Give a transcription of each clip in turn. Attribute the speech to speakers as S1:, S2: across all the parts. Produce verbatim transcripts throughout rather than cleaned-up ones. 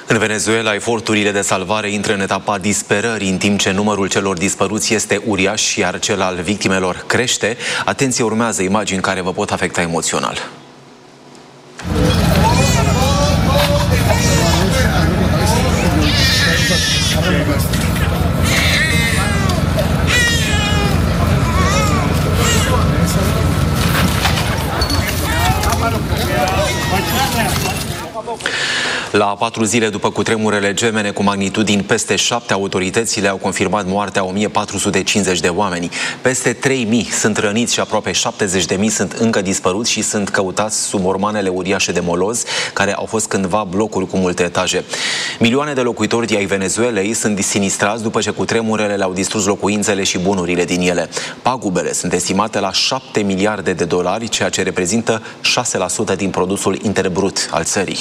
S1: În Venezuela, eforturile de salvare intră în etapa disperării, în timp ce numărul celor dispăruți este uriaș, iar cel al victimelor crește. Atenție, urmează imagini care vă pot afecta emoțional. La patru zile după cutremurele gemene cu magnitudini peste șapte, autoritățile au confirmat moartea o mie patru sute cincizeci de oameni. Peste trei mii sunt răniți și aproape șaptezeci de mii sunt încă dispăruți și sunt căutați sub mormanele uriașe de moloz, care au fost cândva blocuri cu multe etaje. Milioane de locuitori ai Venezuelei sunt sinistrați după ce cutremurele le-au distrus locuințele și bunurile din ele. Pagubele sunt estimate la șapte miliarde de dolari, ceea ce reprezintă șase la sută din produsul interbrut al țării.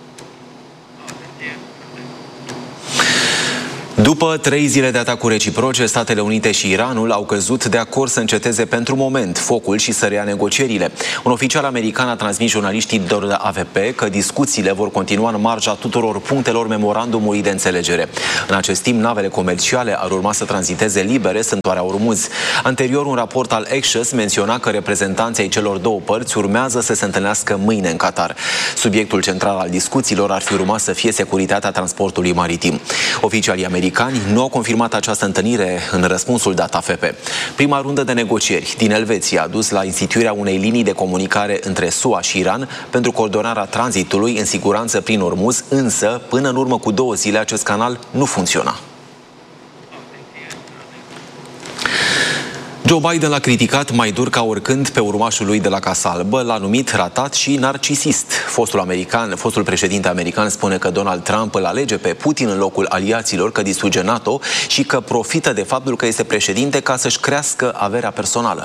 S1: După trei zile de atacuri reciproce, Statele Unite și Iranul au căzut de acord să înceteze pentru moment focul și să reia negocierile. Un oficial american a transmis jurnaliștilor A V P că discuțiile vor continua în marja tuturor punctelor memorandumului de înțelegere. În acest timp, navele comerciale ar urma să tranziteze libere sântoarea Ormuz. Anterior, un raport al Axios menționa că reprezentanții ai celor două părți urmează să se întâlnească mâine în Qatar. Subiectul central al discuțiilor ar fi urmat să fie securitatea transportului maritim. Oficialii americani nu au confirmat această întâlnire în răspunsul dat A F P. Prima rundă de negocieri din Elveția a dus la instituirea unei linii de comunicare între S U A și Iran pentru coordonarea tranzitului în siguranță prin Ormuz, însă, până în urmă cu două zile, acest canal nu funcționa. Joe Biden l-a criticat mai dur ca oricând pe urmașul lui de la Casa Albă, l-a numit ratat și narcisist. Fostul, american, fostul președinte american spune că Donald Trump îl alege pe Putin în locul aliaților, că distruge NATO și că profită de faptul că este președinte ca să-și crească averea personală.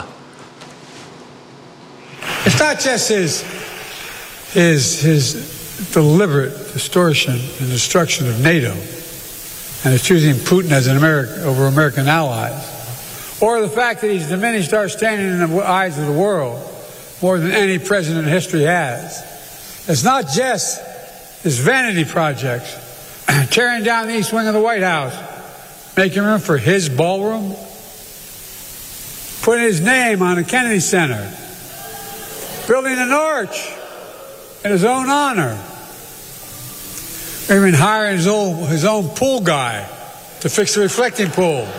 S2: It's not just his, his, his deliberate distortion and destruction of NATO and his choosing Putin as an American, over American allies, or the fact that he's diminished our standing in the eyes of the world more than any president in history has. It's not just his vanity projects, tearing down the east wing of the White House, making room for his ballroom, putting his name on the Kennedy Center, building an arch in his own honor, even hiring his own, his own pool guy to fix the reflecting pool.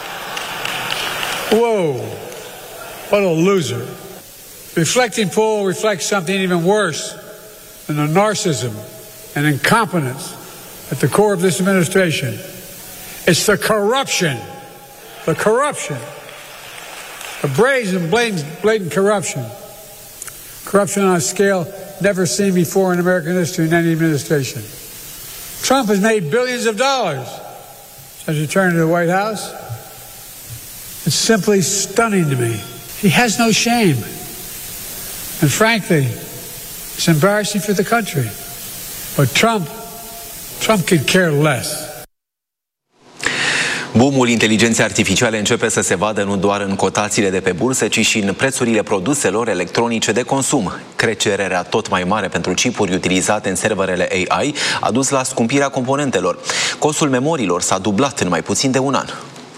S2: Whoa, what a loser. Reflecting pool reflects something even worse than the narcissism and incompetence at the core of this administration. It's the corruption, the corruption, the brazen, blatant, blatant corruption. Corruption on a scale never seen before in American history in any administration. Trump has made billions of dollars since returning to the White House. It's simply stunning to me. He has no shame. And frankly, it's embarrassing for the country. But Trump, Trump could care less.
S1: Boomul inteligenței artificiale începe să se vadă nu doar în cotațiile de pe bursă, ci și în prețurile produselor electronice de consum. Cererea tot mai mare pentru chipuri utilizate în serverele A I a dus la scumpirea componentelor. Costul memoriilor s-a dublat în mai puțin de un an.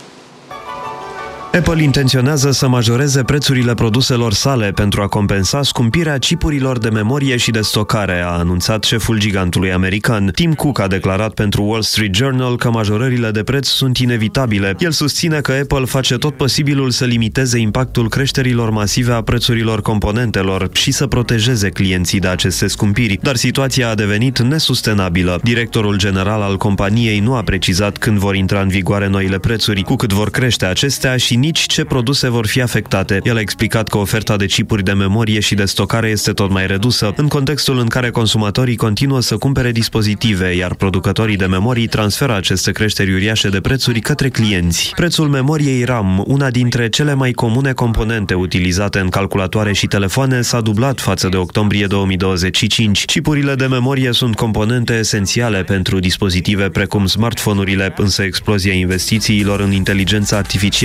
S3: Apple intenționează să majoreze prețurile produselor sale pentru a compensa scumpirea chipurilor de memorie și de stocare, a anunțat șeful gigantului american. Tim Cook a declarat pentru Wall Street Journal că majorările de preț sunt inevitabile. El susține că Apple face tot posibilul să limiteze impactul creșterilor masive a prețurilor componentelor și să protejeze clienții de aceste scumpiri, dar situația a devenit nesustenabilă. Directorul general al companiei nu a precizat când vor intra în vigoare noile prețuri, cu cât vor crește acestea și nici ce produse vor fi afectate. El a explicat că oferta de chipuri de memorie și de stocare este tot mai redusă, în contextul în care consumatorii continuă să cumpere dispozitive, iar producătorii de memorii transferă aceste creșteri uriașe de prețuri către clienți. Prețul memoriei RAM, una dintre cele mai comune componente utilizate în calculatoare și telefoane, s-a dublat față de octombrie două mii douăzeci și cinci. Chipurile de memorie sunt componente esențiale pentru dispozitive precum smartphone-urile, însă explozia investițiilor în inteligența artificială a făcut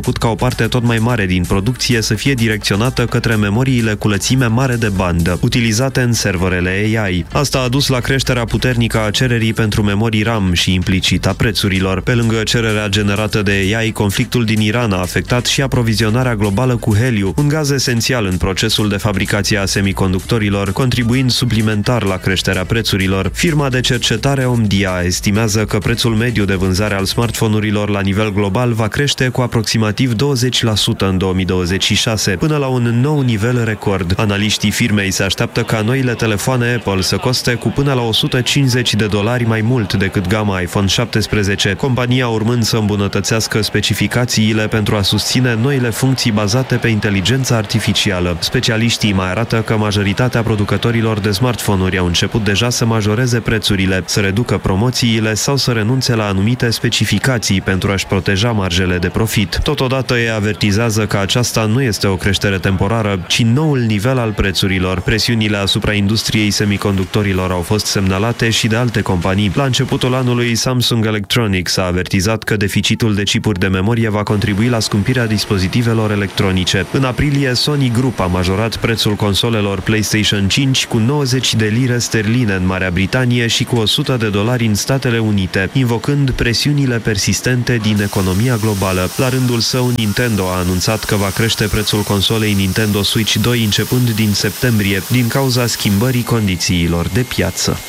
S3: început ca o parte tot mai mare din producție să fie direcționată către memoriile cu lățime mare de bandă, utilizate în serverele A I. Asta a dus la creșterea puternică a cererii pentru memorii RAM și implicit a prețurilor. Pe lângă cererea generată de A I, conflictul din Iran a afectat și aprovizionarea globală cu heliu, un gaz esențial în procesul de fabricație a semiconductorilor, contribuind suplimentar la creșterea prețurilor. Firma de cercetare Omdia estimează că prețul mediu de vânzare al smartphone-urilor la nivel global va crește cu aproximativ douăzeci la sută în două mii douăzeci și șase, până la un nou nivel record. Analiștii firmei se așteaptă ca noile telefoane Apple să coste cu până la o sută cincizeci de dolari mai mult decât gama iPhone șaptesprezece, compania urmând să îmbunătățească specificațiile pentru a susține noile funcții bazate pe inteligența artificială. Specialiștii mai arată că majoritatea producătorilor de smartphone-uri au început deja să majoreze prețurile, să reducă promoțiile sau să renunțe la anumite specificații pentru a-și proteja marjele de profit. Totodată ei avertizează că aceasta nu este o creștere temporară, ci noul nivel al prețurilor. Presiunile asupra industriei semiconductorilor au fost semnalate și de alte companii. La începutul anului, Samsung Electronics a avertizat că deficitul de chipuri de memorie va contribui la scumpirea dispozitivelor electronice. În aprilie, Sony Group a majorat prețul consolelor PlayStation cinci cu nouăzeci de lire sterline în Marea Britanie și cu o sută de dolari în Statele Unite, invocând presiunile persistente din economia globală. La rândul său, Nintendo a anunțat că va crește prețul consolei Nintendo Switch doi începând din septembrie, din cauza schimbării condițiilor de piață.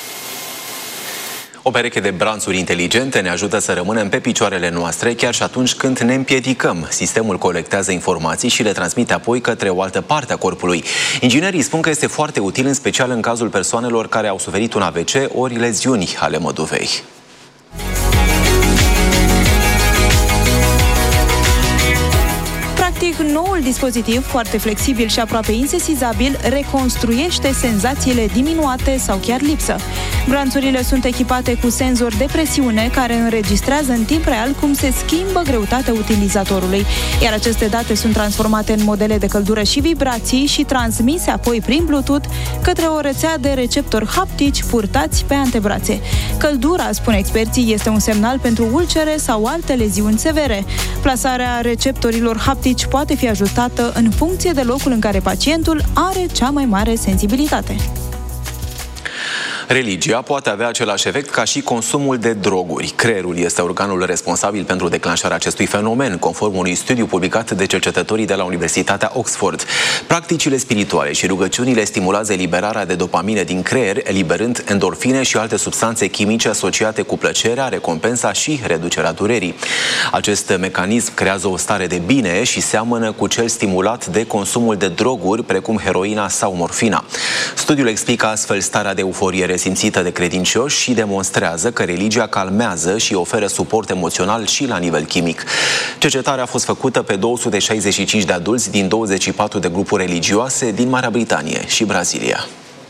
S1: O pereche de branțuri inteligente ne ajută să rămânem pe picioarele noastre chiar și atunci când ne împiedicăm. Sistemul colectează informații și le transmite apoi către o altă parte a corpului. Inginerii spun că este foarte util, în special în cazul persoanelor care au suferit un A V C ori leziuni ale măduvei.
S4: Practic, noul dispozitiv, foarte flexibil și aproape insesizabil, reconstruiește senzațiile diminuate sau chiar lipsă. Branțurile sunt echipate cu senzori de presiune care înregistrează în timp real cum se schimbă greutatea utilizatorului, iar aceste date sunt transformate în modele de căldură și vibrații și transmise apoi prin Bluetooth către o rețea de receptori haptici purtați pe antebrațe. Căldura, spun experții, este un semnal pentru ulcere sau alte leziuni severe. Plasarea receptorilor haptici poate fi ajustată în funcție de locul în care pacientul are cea mai mare sensibilitate.
S1: Religia poate avea același efect ca și consumul de droguri. Creierul este organul responsabil pentru declanșarea acestui fenomen, conform unui studiu publicat de cercetătorii de la Universitatea Oxford. Practicile spirituale și rugăciunile stimulează eliberarea de dopamine din creier, eliberând endorfine și alte substanțe chimice asociate cu plăcerea, recompensa și reducerea durerii. Acest mecanism creează o stare de bine și seamănă cu cel stimulat de consumul de droguri, precum heroina sau morfina. Studiul explică astfel starea de euforie resimțită de credincioși și demonstrează că religia calmează și oferă suport emoțional și la nivel chimic. Cercetarea a fost făcută pe două sute șaizeci și cinci de adulți din douăzeci și patru de grupuri religioase din Marea Britanie și Brazilia.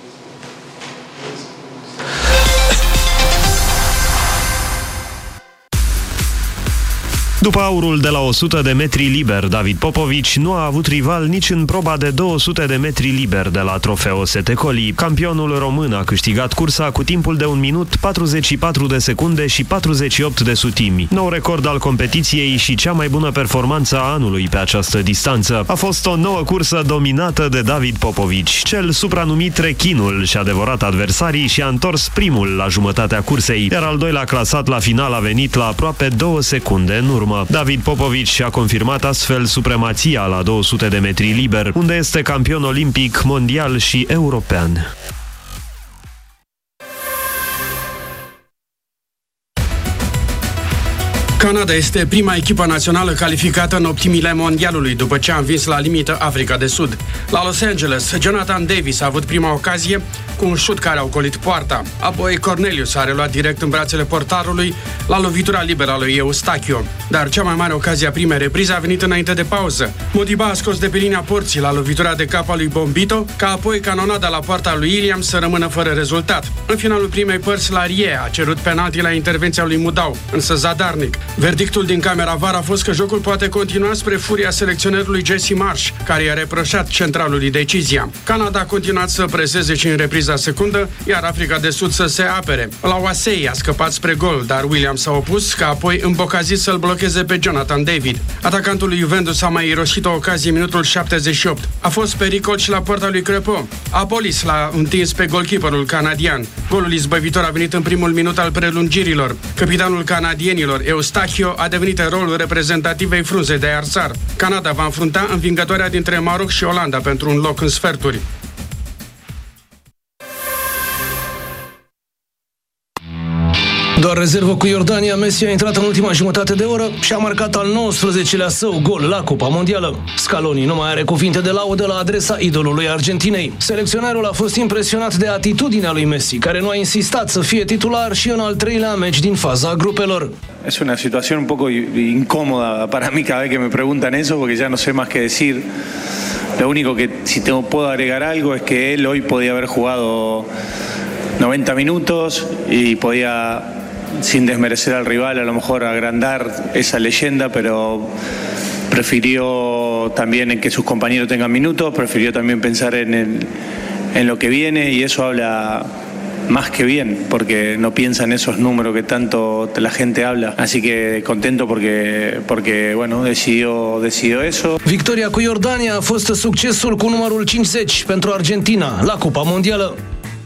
S3: După aurul de la o sută de metri liber, David Popovici nu a avut rival nici în proba de două sute de metri liber de la Trofeo Sete Colli. Campionul român a câștigat cursa cu timpul de un minut, patruzeci și patru de secunde și patruzeci și opt de sutimi. Nou record al competiției și cea mai bună performanță a anului pe această distanță. A fost o nouă cursă dominată de David Popovici. Cel supranumit Rechinul și-a devorat adversarii și a întors primul la jumătatea cursei, iar al doilea clasat la final a venit la aproape două secunde în urmă. David Popovici și-a confirmat astfel supremația la două sute de metri liber, unde este campion olimpic, mondial și european.
S5: Canada este prima echipă națională calificată în optimile mondialului după ce a învins la limită Africa de Sud. La Los Angeles, Jonathan Davis a avut prima ocazie cu un șut care a ocolit poarta. Apoi Cornelius a reluat direct în brațele portarului la lovitura liberă a lui Eustachio. Dar cea mai mare ocazie a primei reprize a venit înainte de pauză. Modiba a scos de pe linia porții la lovitura de cap a lui Bombito, ca apoi canonada la poarta lui Iliam să rămână fără rezultat. În finalul primei părți, Larie a cerut penalti la intervenția lui Mudau, însă zadarnic. Verdictul din camera V A R a fost că jocul poate continua spre furia selecționerului Jesse Marsh, care i-a reproșat centralului decizia. Canada a continuat să preseze și în repriză repriza secundă, iar Africa de Sud să se apere. La Oasei a scăpat spre gol, dar Williams s-a opus, ca apoi îmbocazit să-l blocheze pe Jonathan David. Atacantul lui Juventus a mai irosit o ocazie în minutul șaptezeci și opt. A fost pericol și la poarta lui Crepeau. Apolis l-a întins pe golkeeperul canadian. Golul izbăvitor a venit în primul minut al prelungirilor. Capitanul canadienilor, Eustachio, a devenit rolul reprezentativei frunze de arsar. Canada va înfrunta învingătoarea dintre Maroc și Olanda pentru un loc în sferturi.
S6: Doar rezervă cu Iordania, Messi a intrat în ultima jumătate de oră și a marcat al nouăsprezecelea său gol la Cupa Mondială. Scaloni nu mai are cuvinte de laudă la adresa idolului Argentinei. Selecționerul a fost impresionat de atitudinea lui Messi, care nu a insistat să fie titular și în al treilea meci din faza grupelor.
S7: Es una situación un poco incómoda para mí cada vez que me preguntan eso, porque ya no sé más qué decir. Lo único que si tengo, puedo agregar algo es que él hoy podía haber jugado noventa minutos y podía, sin desmerecer al rival, a lo mejor agrandar esa leyenda, pero prefirió también en que sus compañeros tengan minutos, prefirió también pensar en, el, en lo que viene, y eso habla más que bien, porque no piensa en esos números que tanto la gente habla. Así que contento porque, porque bueno, decidió, decidió eso.
S6: Victoria cu Iordania a fost succesul cu numărul cincizeci pentru Argentina la Cupa Mondială.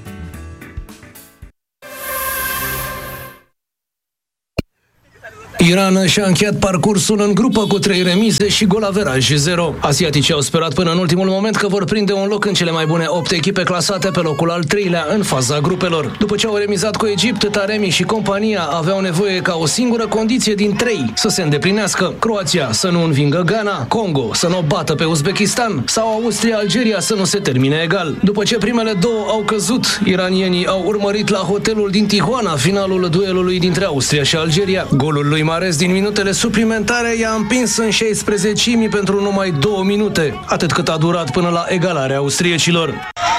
S6: Iran și-a încheiat parcursul în grupă cu trei remize și golaveraj zero. Asiaticii au sperat până în ultimul moment că vor prinde un loc în cele mai bune opt echipe clasate pe locul al treilea în faza grupelor. După ce au remizat cu Egipt, Taremi și compania aveau nevoie ca o singură condiție din trei să se îndeplinească. Croația să nu învingă Ghana, Congo să nu o bată pe Uzbekistan sau Austria-Algeria să nu se termine egal. După ce primele două au căzut, iranienii au urmărit la hotelul din Tijuana finalul duelului dintre Austria și Algeria. Golul lui Mahrez din minutele suplimentare i-a împins în șaisprezecimi pentru numai două minute, atât cât a durat până la egalarea austriecilor.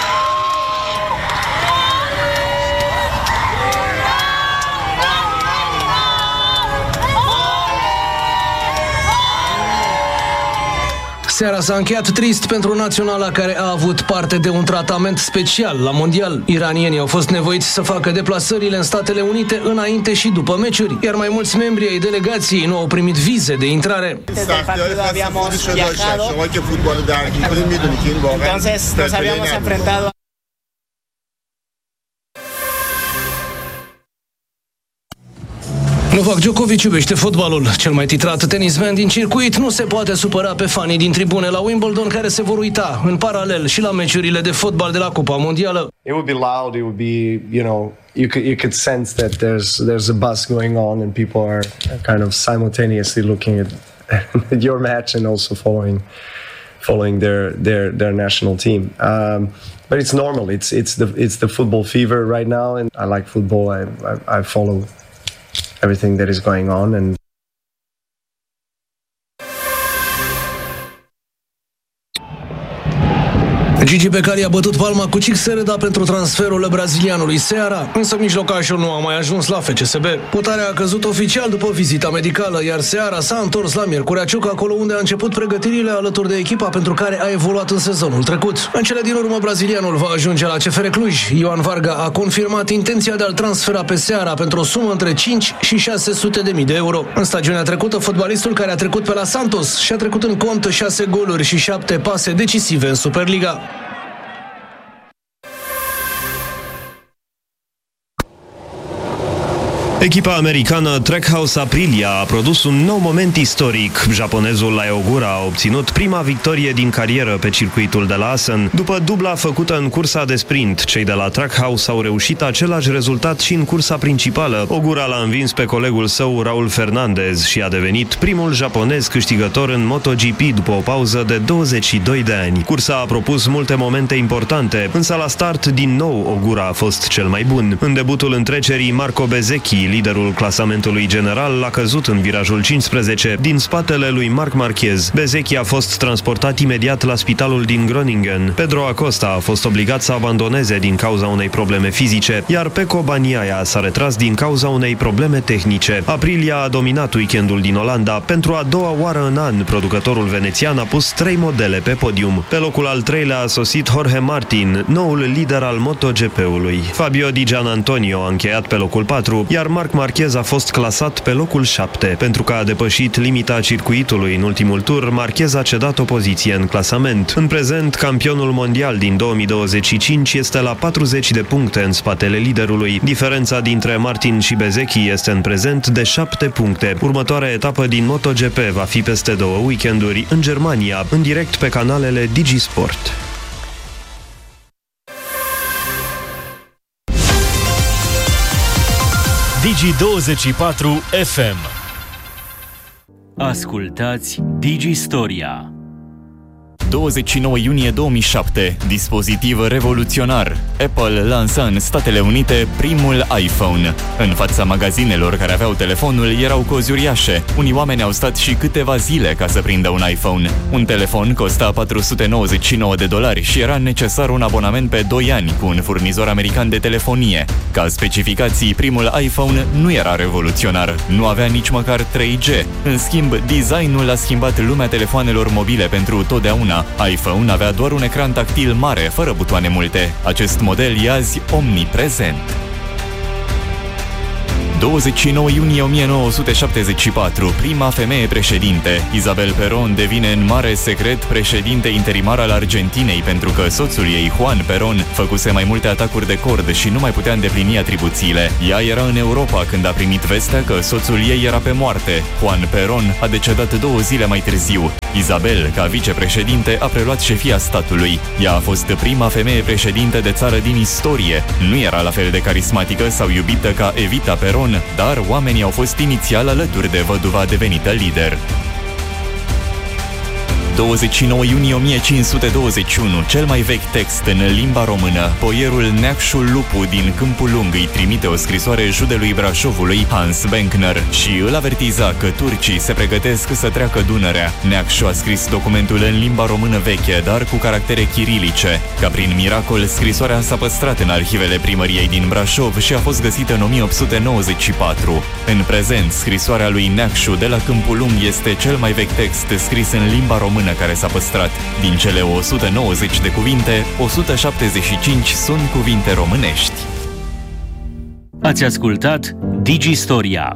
S6: Seara s-a încheiat trist pentru naționala, care a avut parte de un tratament special la mondial. Iranienii au fost nevoiți să facă deplasările în Statele Unite înainte și după meciuri, iar mai mulți membri ai delegației nu au primit vize de intrare. Novak Djokovic iubește fotbalul. Cel mai titrat tenisman din circuit nu se poate supăra pe fanii din tribune la Wimbledon, care se vor uita în paralel și la meciurile de fotbal de la Cupa Mondială.
S8: It would be loud, it would be, you know, you could you could sense that there's there's a buzz going on and people are kind of simultaneously looking at, at your match and also following following their their their national team. Um, but it's normal. It's it's the it's the football fever right now, and I like football. I I, I follow everything that is going on, and
S6: Gigi Becali a bătut palma cu Cixereda pentru transferul brazilianului Seara, însă mijlocașul nu a mai ajuns la F C S B. Putarea a căzut oficial după vizita medicală, iar Seara s-a întors la Miercurea Ciuc, acolo unde a început pregătirile alături de echipa pentru care a evoluat în sezonul trecut. În cele din urmă, brazilianul va ajunge la C F R Cluj. Ioan Varga a confirmat intenția de a-l transfera pe Seara pentru o sumă între cinci și șase sute de mii de euro. În stagiunea trecută, fotbalistul care a trecut pe la Santos și-a trecut în cont șase goluri și șapte pase decisive în Superliga.
S3: Echipa americană Trackhouse Aprilia a produs un nou moment istoric. Japonezul Lai Ogura a obținut prima victorie din carieră pe circuitul de la Assen. După dubla făcută în cursa de sprint, cei de la Trackhouse au reușit același rezultat și în cursa principală. Ogura l-a învins pe colegul său Raul Fernandez și a devenit primul japonez câștigător în MotoGP după o pauză de douăzeci și doi de ani. Cursa a propus multe momente importante, însă la start din nou Ogura a fost cel mai bun. În debutul întrecerii, Marco Bezzecchi liderul clasamentului general, l-a căzut în virajul cincisprezece din spatele lui Marc Marquez. Bezzecchi a fost transportat imediat la spitalul din Groningen. Pedro Acosta a fost obligat să abandoneze din cauza unei probleme fizice, iar Pecco Bagnaia s-a retras din cauza unei probleme tehnice. Aprilia a dominat weekendul din Olanda. Pentru a doua oară în an, producătorul venețian a pus trei modele pe podium. Pe locul al treilea a sosit Jorge Martin, noul lider al MotoGP-ului. Fabio Di Gianantonio a încheiat pe locul patru, iar Marc Marquez a fost clasat pe locul șapte. Pentru că a depășit limita circuitului în ultimul tur, Marquez a cedat o poziție în clasament. În prezent, campionul mondial din două mii douăzeci și cinci este la patruzeci de puncte în spatele liderului. Diferența dintre Martin și Bezzecchi este în prezent de șapte puncte. Următoarea etapă din MotoGP va fi peste două weekenduri în Germania, în direct pe canalele DigiSport.
S9: Digi douăzeci și patru F M. Ascultați Digistoria.
S10: douăzeci și nouă iunie două mii șapte. Dispozitiv revoluționar. Apple lansa în Statele Unite primul iPhone. În fața magazinelor care aveau telefonul erau cozi uriașe. Unii oameni au stat și câteva zile ca să prindă un iPhone. Un telefon costa patru sute nouăzeci și nouă de dolari și era necesar un abonament pe doi ani cu un furnizor american de telefonie. Ca specificații, primul iPhone nu era revoluționar. Nu avea nici măcar trei G. În schimb, designul a schimbat lumea telefoanelor mobile pentru totdeauna. iPhone avea doar un ecran tactil mare, fără butoane multe. Acest model e azi omniprezent. douăzeci și nouă iunie o mie nouă sute șaptezeci și patru, prima femeie președinte. Isabel Perón devine în mare secret președinte interimar al Argentinei pentru că soțul ei, Juan Perón, făcuse mai multe atacuri de cord și nu mai putea îndeplini atribuțiile. Ea era în Europa când a primit vestea că soțul ei era pe moarte. Juan Perón a decedat două zile mai târziu. Isabel, ca vicepreședinte, a preluat șefia statului. Ea a fost prima femeie președinte de țară din istorie. Nu era la fel de carismatică sau iubită ca Evita Perón, dar oamenii au fost inițial alături de văduva devenită lider. douăzeci și nouă iunie o mie cinci sute douăzeci și unu, cel mai vechi text în limba română. Poierul Neacșul Lupu din Câmpul Lung îi trimite o scrisoare judelui Brașovului, Hans Benkner, și îl avertiza că turcii se pregătesc să treacă Dunărea. Neacșu a scris documentul în limba română veche, dar cu caractere chirilice. Ca prin miracol, scrisoarea s-a păstrat în arhivele primăriei din Brașov și a fost găsită în o mie opt sute nouăzeci și patru. În prezent, scrisoarea lui Neacșu de la Câmpul Lung este cel mai vechi text scris în limba română care s-a păstrat. Din cele o sută nouăzeci de cuvinte, o sută șaptezeci și cinci sunt cuvinte românești.
S9: Ați ascultat Digistoria.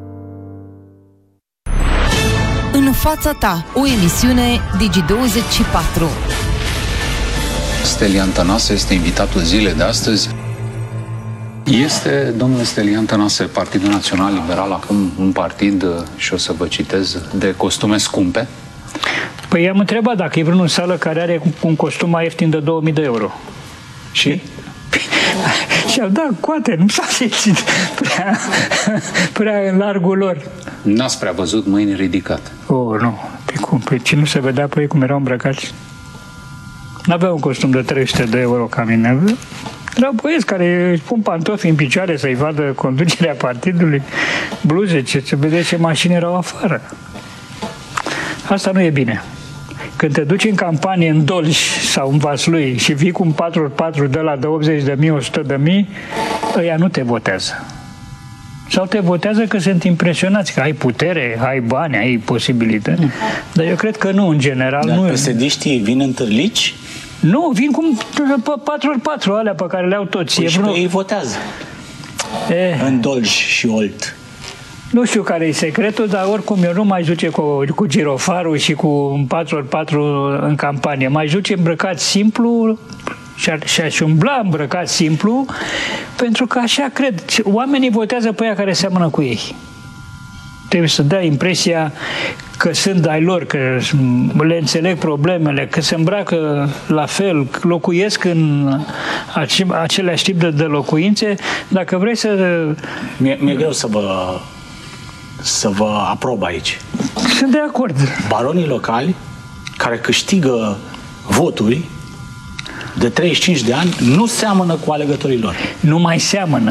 S11: În fața ta, o emisiune Digi douăzeci și patru.
S12: Stelian Tănase este invitatul zilei de astăzi. Este, domnule Stelian Tănase, Partidul Național Liberal acum un partid, și o să vă citez, de costume scumpe?
S13: Păi i-am întrebat dacă e vreunul în sală care are un costum mai ieftin de două mii de euro. Și? Și-au dat coate, nu s-a simțit prea, prea în largul lor.
S12: N-ați prea văzut mâini ridicate?
S13: Oh, nu. Pe cum? Păi ce nu se vedea pe ei cum erau îmbrăcați? N-avea un costum de trei sute de euro ca mine. Erau băieți care își pun pantofi în picioare să-i vadă conducerea partidului, bluze, ce se vede ce mașini erau afară. Asta nu e bine. Când te duci în campanie în Dolj sau în Vaslui și vii cu un patru pe patru de la de optzeci de mii, o sută de mii, ăia nu te votează. Sau te votează că sunt impresionați, că ai putere, ai bani, ai posibilități. Mm. Dar eu cred că nu, în general.
S14: Dar
S13: nu.
S14: P S D-știi vin în târlici?
S13: Nu, vin cu patru pe patru alea pe care le-au toți.
S14: Păi
S13: e
S14: și
S13: vreo...
S14: pe ei votează.
S13: E...
S14: În Dolj și Olt.
S13: Nu știu care e secretul, dar oricum eu nu mai duce cu, cu girofarul și cu un patru pe patru în campanie. Mai duce îmbrăcat simplu și aș umbla îmbrăcat simplu, pentru că așa cred. Oamenii votează pe aia care seamănă cu ei. Trebuie să dea impresia că sunt ai lor, că le înțeleg problemele, că se îmbracă la fel, locuiesc în același tip de, de locuințe. Dacă vrei să...
S14: Mi-e, mi-e greu să vă, să vă aprob aici.
S13: Sunt de acord.
S14: Baronii locali care câștigă voturi de treizeci și cinci de ani nu seamănă cu alegătorii lor.
S13: Nu mai seamănă.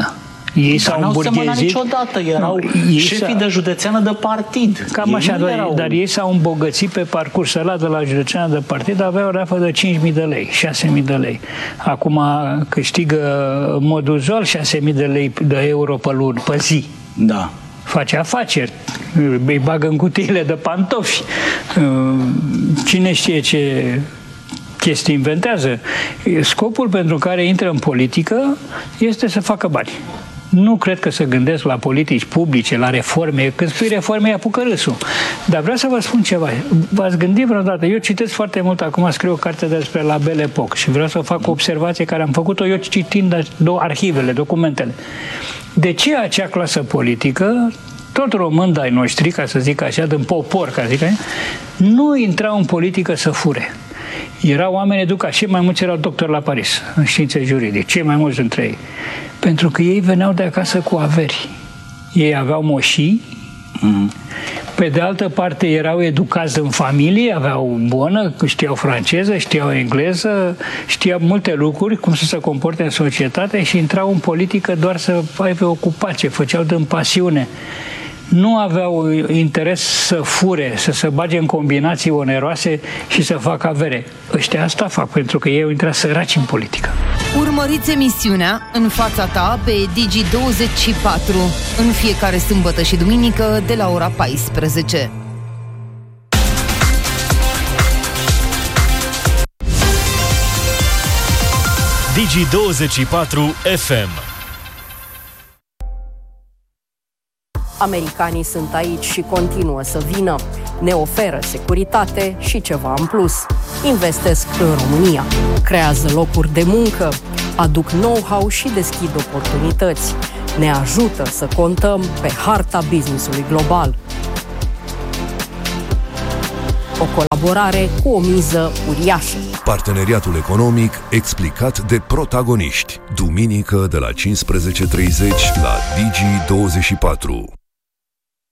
S13: Ei s-au
S14: n-au semănat
S13: îmburghezit
S14: niciodată, erau
S13: ei
S14: șefii de județeană de partid.
S13: Cam
S14: ei
S13: așa, dar,
S14: erau...
S13: dar ei s-au îmbogățit pe parcursul ăla de la județeană de partid, aveau o rafă de cinci mii de lei, șase mii de lei. Acum câștigă în mod uzual șase mii de lei de euro pe lună, pe zi.
S14: Da.
S13: Face afaceri, îi bagă în cutiile de pantofi. Cine știe ce chestii inventează. Scopul pentru care intră în politică este să facă bani. Nu cred că se gândesc la politici publice, la reforme. Când spui reforme, apucă râsul. Dar vreau să vă spun ceva. V-ați gândit vreodată? Eu citesc foarte mult, acum scriu o carte despre la Belle Époque și vreau să fac o observație care am făcut-o eu citind arhivele, documentele. De ce acea clasă politică, tot român de-ai noștri, ca să zic așa, din popor, ca să zic așa, nu intrau în politică să fure? Erau oameni educați, cei mai mulți erau doctori la Paris, în științe juridice, cei mai mulți dintre ei. Pentru că ei veneau de acasă cu averi. Ei aveau moșii, mm-hmm. Pe de altă parte erau educați în familie, aveau bună, știau franceză, știau engleză, știau multe lucruri, cum să se comporte în societate și intrau în politică doar să aibă ocupație, făceau din pasiune. Nu aveau interes să fure, să se bage în combinații oneroase și să facă avere. Ăștia asta fac, pentru că ei au intrat săraci în politică.
S11: Urmăriți emisiunea În fața ta pe Digi douăzeci și patru în fiecare sâmbătă și duminică de la ora paisprezece.
S9: Digi douăzeci și patru F M.
S15: Americanii sunt aici și continuă să vină. Ne oferă securitate și ceva în plus. Investesc în România, creează locuri de muncă, aduc know-how și deschid oportunități. Ne ajută să contăm pe harta business-ului global. O colaborare cu o miză uriașă.
S16: Parteneriatul economic explicat de protagoniști. Duminică de la cincisprezece și treizeci la Digi douăzeci și patru.